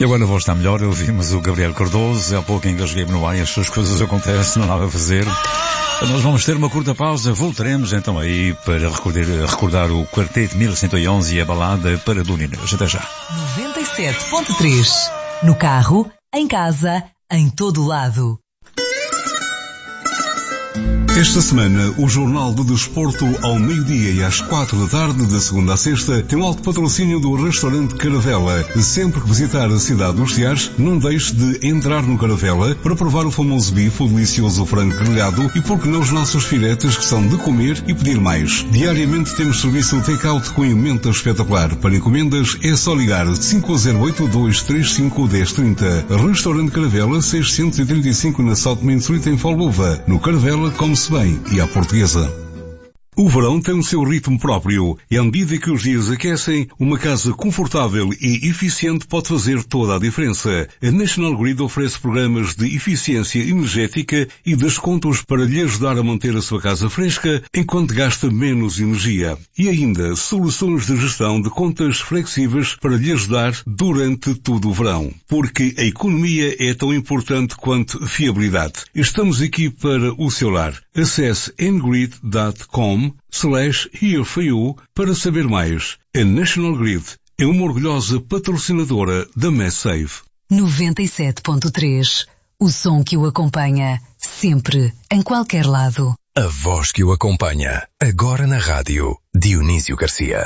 E agora a voz está melhor, ouvimos o Gabriel Cardoso, há pouco engasguei-me no ar e estas coisas acontecem, não há nada a fazer. Nós vamos ter uma curta pausa, voltaremos então aí para recordar o Quarteto 1111 e a balada para Dona Inês. Até já. 97.3. No carro, em casa, em todo lado. Esta semana, o Jornal do Desporto ao meio-dia e às 4 da tarde, de segunda a sexta, tem um alto patrocínio do restaurante Caravela. Sempre que visitar a cidade dos Tiares, não deixe de entrar no Caravela para provar o famoso bife, o delicioso frango grelhado e, por que não, os nossos filetes que são de comer e pedir mais. Diariamente temos serviço take-out com emenda espetacular. Para encomendas é só ligar 508-235-1030. Restaurante Caravela 635 na South Main Street em Folgova. No Caravela come-se bem e à portuguesa. O verão tem o seu ritmo próprio e à medida que os dias aquecem, uma casa confortável e eficiente pode fazer toda a diferença. A National Grid oferece programas de eficiência energética e descontos para lhe ajudar a manter a sua casa fresca enquanto gasta menos energia. E ainda soluções de gestão de contas flexíveis para lhe ajudar durante todo o verão. Porque a economia é tão importante quanto fiabilidade. Estamos aqui para o seu lar. Acesse ngrid.com/here for you para saber mais. A National Grid é uma orgulhosa patrocinadora da MassSave. 97.3. O som que o acompanha, sempre, em qualquer lado. A voz que o acompanha, agora na rádio, Dionísio Garcia.